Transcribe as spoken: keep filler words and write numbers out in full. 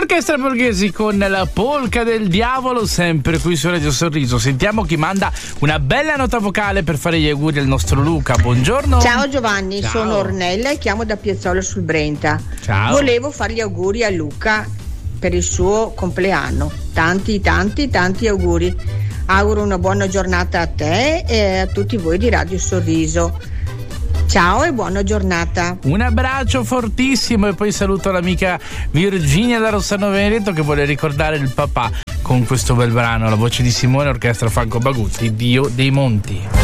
Orchestra Borghesi con la polca del diavolo, sempre qui su Radio Sorriso. Sentiamo chi manda una bella nota vocale per fare gli auguri al nostro Luca. Buongiorno. Ciao Giovanni, Ciao. Sono Ornella e chiamo da Piazzola sul Brenta. Ciao. Volevo fare gli auguri a Luca per il suo compleanno. Tanti, tanti, tanti auguri. Auguro una buona giornata a te e a tutti voi di Radio Sorriso. Ciao e buona giornata. Un abbraccio fortissimo e poi saluto l'amica Virginia da Rossano Veneto che vuole ricordare il papà con questo bel brano, la voce di Simone, Orchestra Franco Bagutti, Dio dei Monti.